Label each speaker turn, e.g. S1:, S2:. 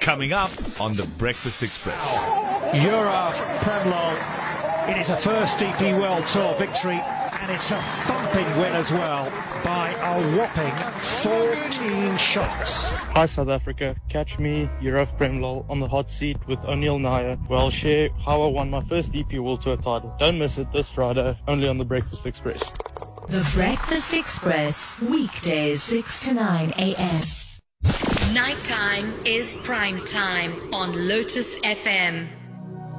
S1: Coming up on the Breakfast Express.
S2: Yurav Premlov. It is a first DP World Tour victory, and it's a thumping win as well by a whopping 14 shots.
S3: Hi South Africa, catch me, Yurav Premlov, on the hot seat with O'Neill Nair, where I'll share how I won my first DP World Tour title. Don't miss it this Friday, only on the Breakfast Express.
S4: The Breakfast Express, weekdays 6 to 9 a.m. Nighttime is prime time on Lotus FM.